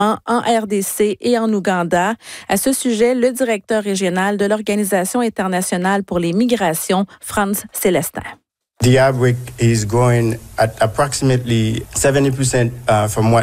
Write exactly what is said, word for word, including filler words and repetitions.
en R D C et en Ouganda. À ce sujet, le directeur régional de l'Organisation internationale pour les migrations, Franz Célestin. The outbreak is growing at approximately seventy percent uh, from what